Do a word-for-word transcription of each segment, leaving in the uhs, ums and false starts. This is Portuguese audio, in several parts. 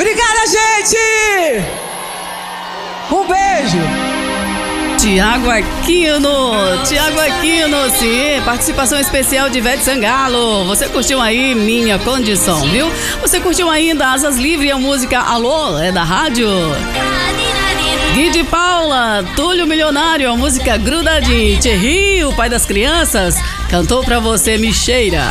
Obrigada, gente! Um beijo! Tiago Aquino, Tiago Aquino, sim, participação especial de Ivete Sangalo. Você curtiu aí Minha Condição, viu? Você curtiu ainda Asas Livre, a música Alô, é da rádio. Gui de Paula, Túlio Milionário, a música Grudadinho. Thierry, o pai das crianças, cantou pra você Micheira.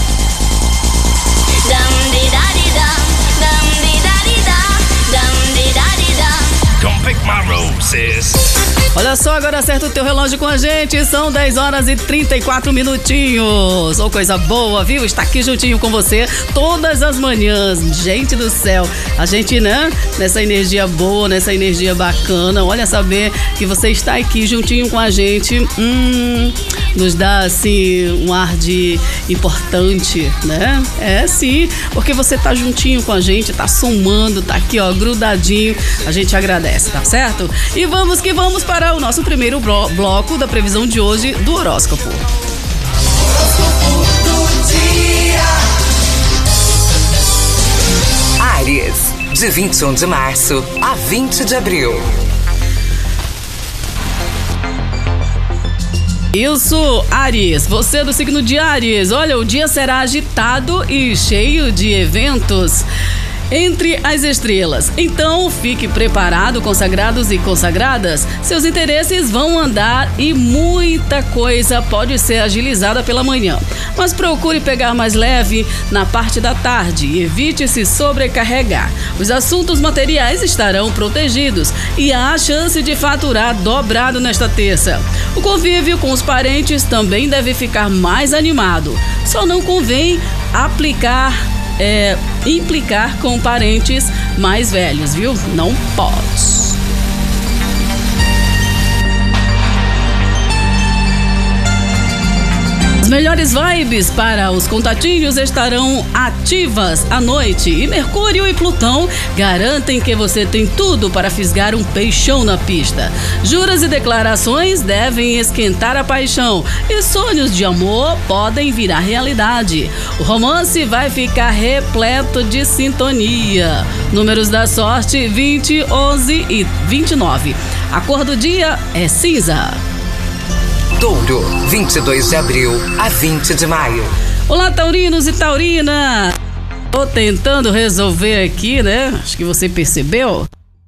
Come pick my roses. Olha só, agora acerta o teu relógio com a gente. São dez horas e trinta e quatro minutinhos. Ô, oh, coisa boa, viu? Está aqui juntinho com você todas as manhãs. Gente do céu, a gente, né? Nessa energia boa, nessa energia bacana. Olha, saber que você está aqui juntinho com a gente. Hum, nos dá, assim, um ar de importante, né? É, sim, porque você tá juntinho com a gente, tá somando, tá aqui, ó, grudadinho. A gente agradece, tá certo? E vamos que vamos para o nosso primeiro blo- bloco da previsão de hoje do horóscopo. Horóscopo do dia. Áries, de vinte e um de março a vinte de abril. Isso, Áries, você do signo de Áries. Olha, o dia será agitado e cheio de eventos entre as estrelas. Então, fique preparado, consagrados e consagradas. Seus interesses vão andar e muita coisa pode ser agilizada pela manhã. Mas procure pegar mais leve na parte da tarde e evite se sobrecarregar. Os assuntos materiais estarão protegidos e há a chance de faturar dobrado nesta terça. O convívio com os parentes também deve ficar mais animado. Só não convém aplicar É, implicar com parentes mais velhos, viu? Não pode. As melhores vibes para os contatinhos estarão ativas à noite e Mercúrio e Plutão garantem que você tem tudo para fisgar um peixão na pista. Juras e declarações devem esquentar a paixão e sonhos de amor podem virar realidade. O romance vai ficar repleto de sintonia. Números da sorte vinte, onze e vinte e nove. A cor do dia é cinza. Touro, vinte e dois de abril a vinte de maio. Olá, taurinos e taurina! Tô tentando resolver aqui, né? Acho que você percebeu.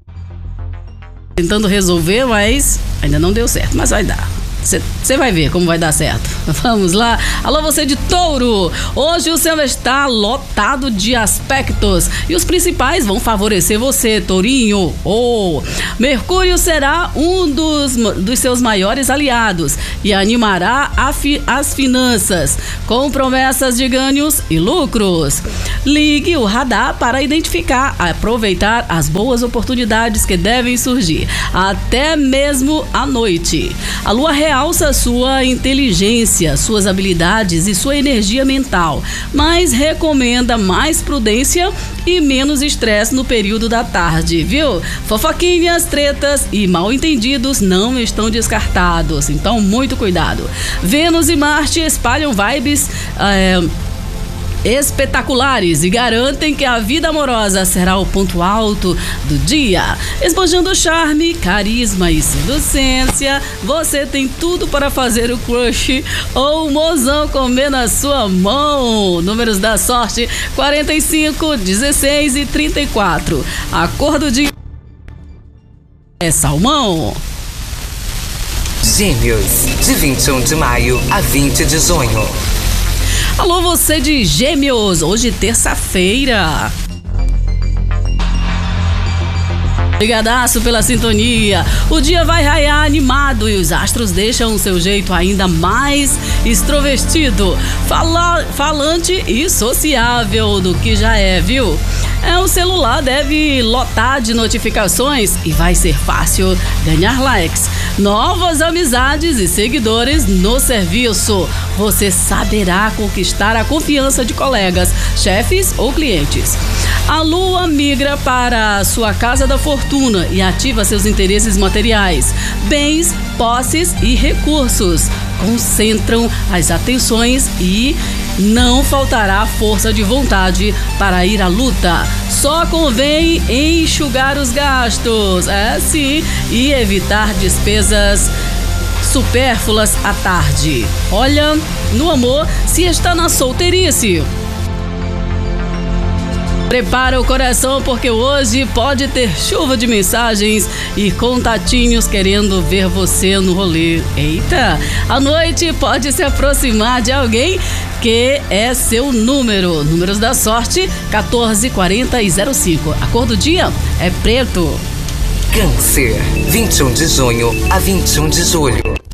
Tentando resolver, mas ainda não deu certo, mas vai dar. Você vai ver como vai dar certo. Vamos lá. Alô, você de Touro. Hoje o céu está lotado de aspectos e os principais vão favorecer você, Tourinho. Oh, Mercúrio será um dos, dos seus maiores aliados e animará a fi, as finanças com promessas de ganhos e lucros. Ligue o radar para identificar, aproveitar as boas oportunidades que devem surgir, até mesmo à noite. A lua realça sua inteligência, suas habilidades e sua energia mental, mas recomenda mais prudência e menos estresse no período da tarde, viu? Fofoquinhas, tretas e mal-entendidos não estão descartados, então muito cuidado. Vênus e Marte espalham vibes é, espetaculares e garantem que a vida amorosa será o ponto alto do dia. Esbanjando charme, carisma e seducência, você tem tudo para fazer o crush ou o mozão comer na sua mão. Números da sorte quarenta e cinco, dezesseis e trinta e quatro. A cor do dia é salmão. Gêmeos, de vinte e um de maio a vinte de junho. Alô, você de Gêmeos, hoje terça-feira. Obrigadaço pela sintonia. O dia vai raiar animado e os astros deixam o seu jeito ainda mais extrovertido, fala, falante e sociável do que já é, viu? É, o celular deve lotar de notificações e vai ser fácil ganhar likes, novas amizades e seguidores no serviço. Você saberá conquistar a confiança de colegas, chefes ou clientes. A lua migra para a sua casa da fortuna e ativa seus interesses materiais, bens, posses e recursos. Concentram as atenções e não faltará força de vontade para ir à luta. Só convém enxugar os gastos, é sim, e evitar despesas supérfluas à tarde. Olha, no amor, se está na solteirice, prepara o coração, porque hoje pode ter chuva de mensagens e contatinhos querendo ver você no rolê. Eita, a noite pode se aproximar de alguém que é seu número. Números da sorte, quatorze, quarenta e zero cinco. A cor do dia é preto. Câncer, vinte e um de junho a vinte e um de julho.